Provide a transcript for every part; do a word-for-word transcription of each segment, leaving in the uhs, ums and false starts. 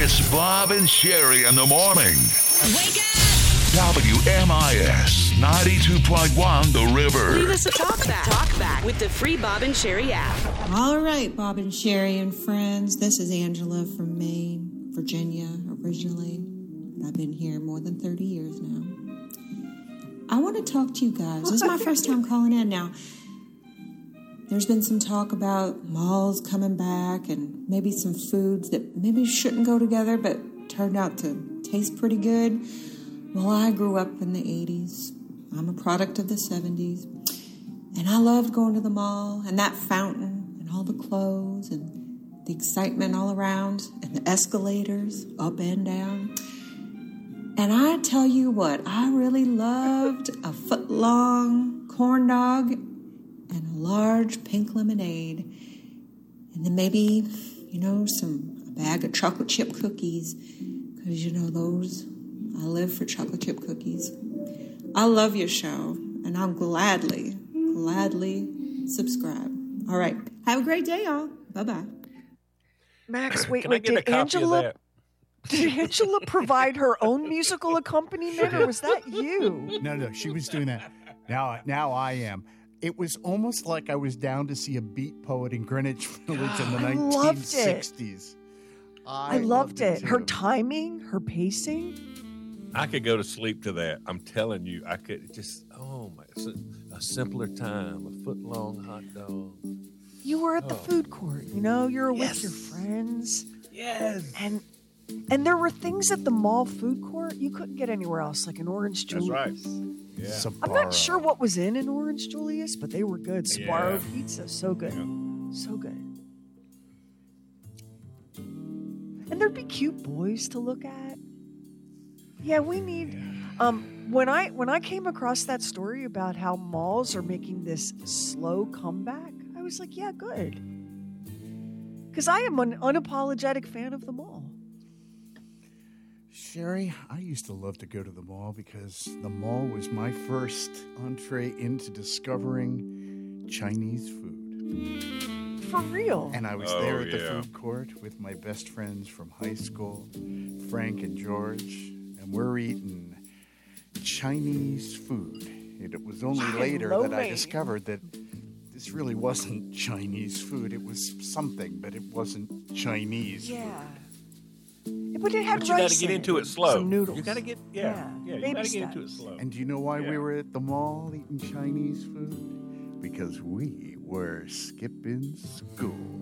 It's Bob and Sherry in the morning. Wake up! W M I S ninety-two point one The River. Leave us a talk back. Talk back with the free Bob and Sherry app. All right, Bob and Sherry and friends. This is Angela from Maine, Virginia, originally. I've been here more than thirty years now. I want to talk to you guys. This is my first time calling in now. There's been some talk about malls coming back and maybe some foods that maybe shouldn't go together but turned out to taste pretty good. Well, I grew up in the eighties. I'm a product of the seventies. And I loved going to the mall and that fountain and all the clothes and the excitement all around and the escalators up and down. And I tell you what, I really loved a foot-long corn dog and a large pink lemonade. And then maybe, you know, some a bag of chocolate chip cookies. Because, you know, those, I live for chocolate chip cookies. I love your show, and I'll gladly, gladly subscribe. All right. Have a great day, y'all. Bye-bye. Max, wait, Can wait, I get did a copy Angela... of that? Did Angela provide her own musical accompaniment, or was that you? No, no, she was doing that. Now, now I am. It was almost like I was down to see a beat poet in Greenwich Village in the I nineteen loved it. sixties. I, I loved it. too. Her timing, her pacing. I could go to sleep to that. I'm telling you, I could just, oh my, it's a, a simpler time, a foot long hot dog. You were at the Oh. food court, you know, you were Yes. with your friends. Yes. And and there were things at the mall food court you couldn't get anywhere else, like an Orange That's Julius. right. Yeah. I'm not Sbarro. sure what was in an Orange Julius, but they were good. Sbarro Yeah. pizza, so good. Yeah. So good. And there'd be cute boys to look at. Yeah, we need um when I when I came across that story about how malls are making this slow comeback, I was like, yeah, good. Cuz I am an unapologetic fan of the mall. Sherry, I used to love to go to the mall because the mall was my first entree into discovering Chinese food. For real. And I was Oh, there at the yeah. food court with my best friends from high school, Frank and George, and we're eating Chinese food. And it was only later that I Lo mein. discovered that this really wasn't Chinese food. It was something, but it wasn't Chinese. Yeah. But it had But you got rice to get in into it some slow. noodles. You got to get, yeah, Yeah, yeah, you baby got to get into it steps. slow. And do you know why Yeah. we were at the mall eating Chinese food? Because we were skipping school.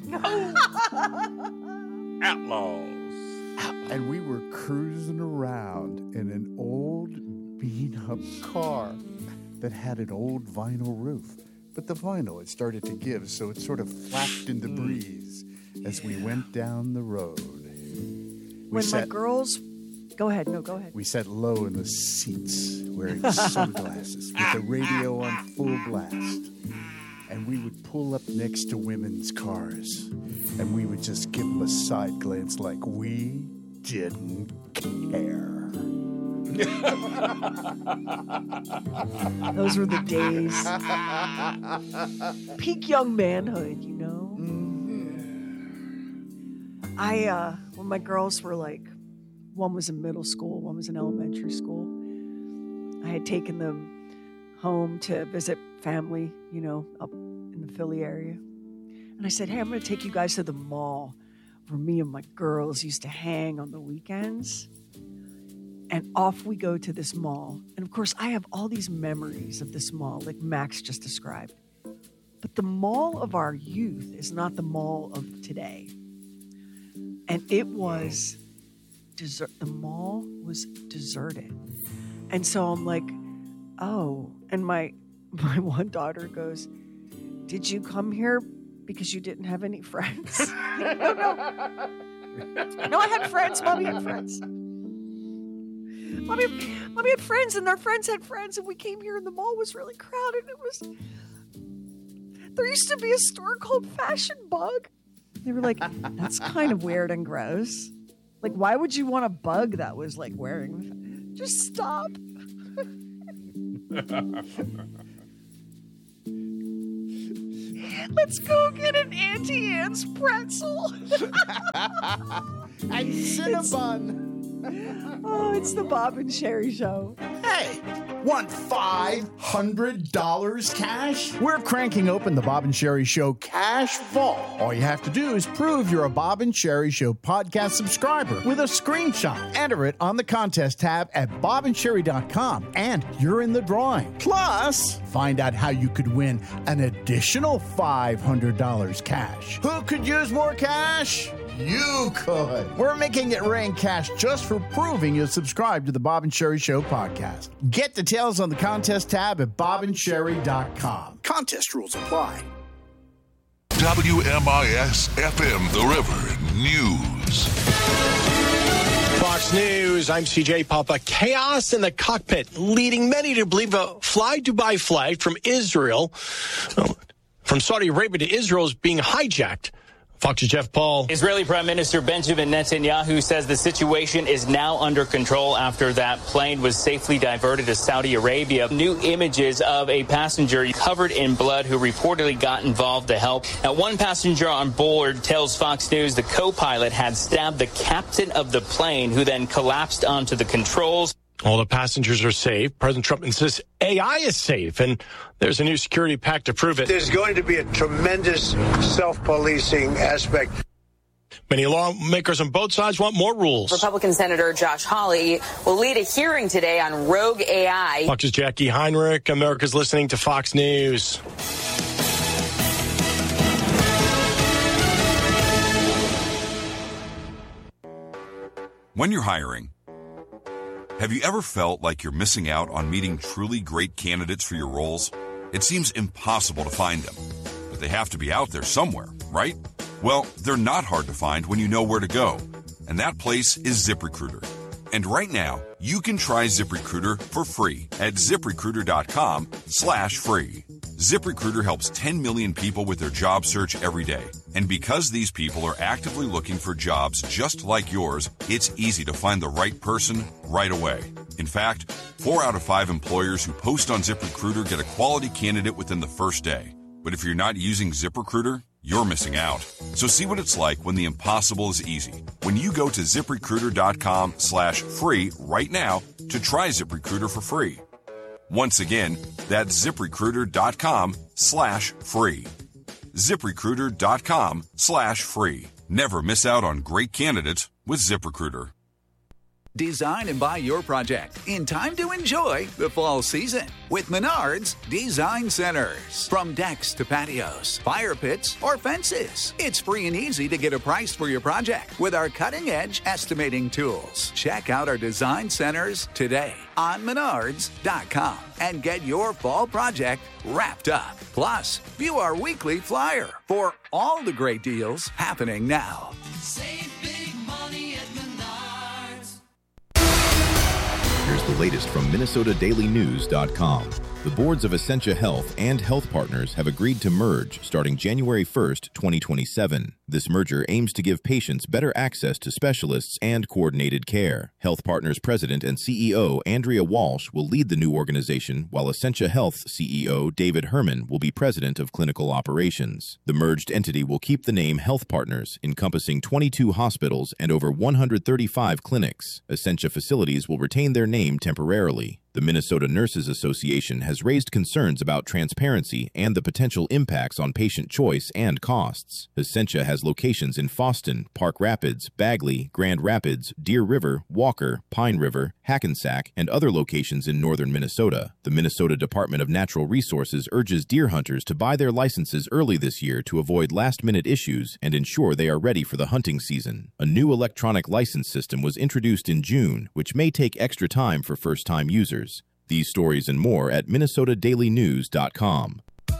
Outlaws. And we were cruising around in an old beat-up car that had an old vinyl roof. But the vinyl had started to give, so it sort of flapped in the breeze as we went down the road. We When my sat, girls go ahead, no, go ahead. we sat low in the seats wearing sunglasses with the radio on full blast. And we would pull up next to women's cars, and we would just give them a side glance like we didn't care. Those were the days. Peak young manhood, you know? I, uh, when my girls were like, one was in middle school, one was in elementary school, I had taken them home to visit family, you know, up in the Philly area. And I said, hey, I'm going to take you guys to the mall where me and my girls used to hang on the weekends. And off we go to this mall. And of course, I have all these memories of this mall, like Max just described. But the mall of our youth is not the mall of today. And it was desert. The mall was deserted. And so I'm like, oh. And my my one daughter goes, did you come here because you didn't have any friends? no, no. No, I had friends. Mommy had friends. Mommy, mommy had friends, and their friends had friends, and we came here, and the mall was really crowded. It was. There used to be a store called Fashion Bug. They were like, that's kind of weird and gross. Like, why would you want a bug that was like wearing? Just stop. Let's go get an Auntie Anne's pretzel. and Cinnabon. Oh, it's the Bob and Sherry Show. Hey, want five hundred dollars cash? We're cranking open the Bob and Sherry Show Cash Vault. All you have to do is prove you're a Bob and Sherry Show podcast subscriber with a screenshot. Enter it on the contest tab at bob and sherry dot com, and you're in the drawing. Plus, find out how you could win an additional five hundred dollars cash. Who could use more cash? You could. We're making it rain cash just for proving you subscribe to the Bob and Sherry Show podcast. Get details on the contest tab at bob and sherry dot com. Contest rules apply. W M I S F M The River News. Fox News, I'm C J Papa. Chaos in the cockpit, leading many to believe a Fly Dubai flight from Israel, from Saudi Arabia to Israel is being hijacked. Fox's Jeff Paul. Israeli Prime Minister Benjamin Netanyahu says the situation is now under control after that plane was safely diverted to Saudi Arabia. New images of a passenger covered in blood who reportedly got involved to help. Now, one passenger on board tells Fox News the co-pilot had stabbed the captain of the plane, who then collapsed onto the controls. All the passengers are safe. President Trump insists A I is safe, and there's a new security pact to prove it. There's going to be a tremendous self-policing aspect. Many lawmakers on both sides want more rules. Republican Senator Josh Hawley will lead a hearing today on rogue A I. Fox's Jackie Heinrich. America's listening to Fox News. When you're hiring, have you ever felt like you're missing out on meeting truly great candidates for your roles? It seems impossible to find them, but they have to be out there somewhere, right? Well, they're not hard to find when you know where to go, and that place is ZipRecruiter. And right now, you can try ZipRecruiter for free at ZipRecruiter.com slash free. ZipRecruiter helps ten million people with their job search every day. And because these people are actively looking for jobs just like yours, it's easy to find the right person right away. In fact, four out of five employers who post on ZipRecruiter get a quality candidate within the first day. But if you're not using ZipRecruiter, you're missing out. So see what it's like when the impossible is easy. When you go to ZipRecruiter.com slash free right now to try ZipRecruiter for free. Once again, that's ZipRecruiter.com slash free. ZipRecruiter.com slash free. Never miss out on great candidates with ZipRecruiter. Design and buy your project in time to enjoy the fall season with Menards Design Centers. From decks to patios, fire pits, or fences, it's free and easy to get a price for your project with our cutting-edge estimating tools. Check out our design centers today on menards dot com and get your fall project wrapped up. Plus, view our weekly flyer for all the great deals happening now. Save big money at Menards. Here's the latest from Minnesota Daily News dot com. The boards of Essentia Health and Health Partners have agreed to merge starting January first, twenty twenty-seven. This merger aims to give patients better access to specialists and coordinated care. Health Partners President and C E O Andrea Walsh will lead the new organization, while Essentia Health's C E O David Herman will be president of clinical operations. The merged entity will keep the name Health Partners, encompassing twenty-two hospitals and over one hundred thirty-five clinics. Essentia facilities will retain their name temporarily. The Minnesota Nurses Association has raised concerns about transparency and the potential impacts on patient choice and costs. Essentia has locations in Foston, Park Rapids, Bagley, Grand Rapids, Deer River, Walker, Pine River, Hackensack, and other locations in northern Minnesota. The Minnesota Department of Natural Resources urges deer hunters to buy their licenses early this year to avoid last-minute issues and ensure they are ready for the hunting season. A new electronic license system was introduced in June, which may take extra time for first-time users. These stories and more at Minnesota Daily News dot com.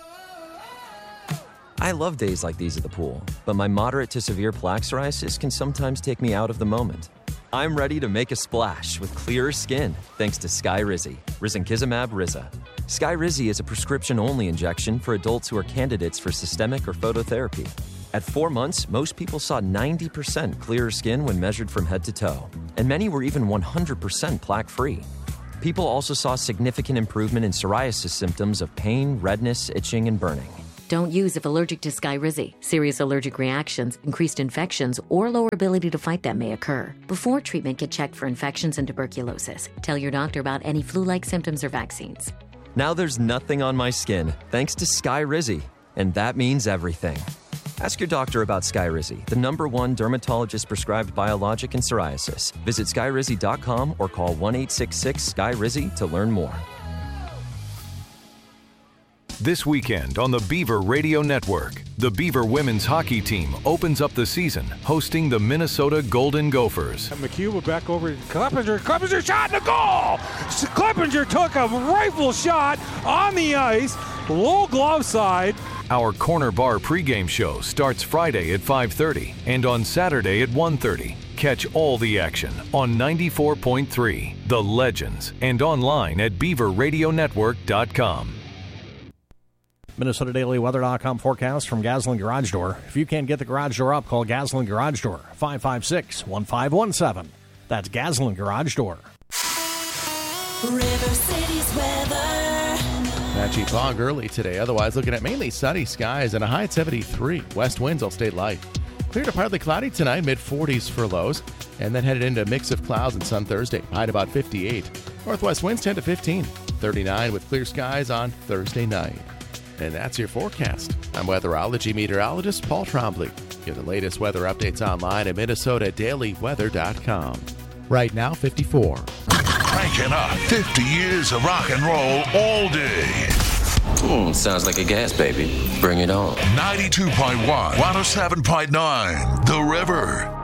I love days like these at the pool, but my moderate to severe plaque psoriasis can sometimes take me out of the moment. I'm ready to make a splash with clearer skin thanks to Skyrizi, risankizumab Riza. Skyrizi is a prescription-only injection for adults who are candidates for systemic or phototherapy. At four months, most people saw ninety percent clearer skin when measured from head to toe, and many were even one hundred percent plaque-free. People also saw significant improvement in psoriasis symptoms of pain, redness, itching, and burning. Don't use if allergic to Skyrizi. Serious allergic reactions, increased infections, or lower ability to fight them may occur. Before treatment, get checked for infections and tuberculosis. Tell your doctor about any flu-like symptoms or vaccines. Now there's nothing on my skin, thanks to Skyrizi. And that means everything. Ask your doctor about Skyrizi, the number one dermatologist-prescribed biologic in psoriasis. Visit skyrizi dot com or call one eight six six S K Y R I Z I to learn more. This weekend on the Beaver Radio Network, the Beaver women's hockey team opens up the season hosting the Minnesota Golden Gophers. McHugh back over to Kleppinger. Kleppinger shot in the goal! Kleppinger took a rifle shot on the ice, low glove side. Our Corner Bar pregame show starts Friday at five thirty and on Saturday at one thirty. Catch all the action on ninety-four point three, The Legends, and online at beaver radio network dot com. Minnesota Daily Weather dot com forecast from Gaslin Garage Door. If you can't get the garage door up, call Gaslin Garage Door, five five six, one five one seven. That's Gaslin Garage Door. River City's weather. Patchy fog early today. Otherwise, looking at mainly sunny skies and a high at seventy-three. West winds will stay light. Clear to partly cloudy tonight, mid forties for lows. And then headed into a mix of clouds and sun Thursday. High at about fifty-eight. Northwest winds ten to fifteen. thirty-nine with clear skies on Thursday night. And that's your forecast. I'm weatherology meteorologist Paul Trombley. Get the latest weather updates online at minnesota daily weather dot com. Right now, fifty-four. Cranking up fifty years of rock and roll all day. Mm, sounds like a gas, baby. Bring it on. ninety-two point one, one oh seven point nine, The River.